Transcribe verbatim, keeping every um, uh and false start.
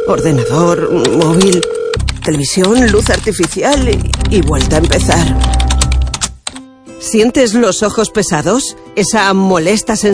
ordenador, móvil, televisión, luz artificial y, y vuelta a empezar. ¿Sientes los ojos pesados? ¿Esa molesta sensación